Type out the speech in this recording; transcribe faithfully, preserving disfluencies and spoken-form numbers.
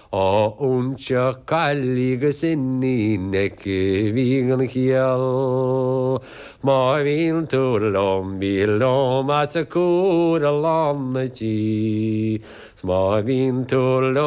á únse caiígus inní neice bhí an cheal. Má bhíon tú lom bí lom a sa cúr a lánatí, má bhíon tú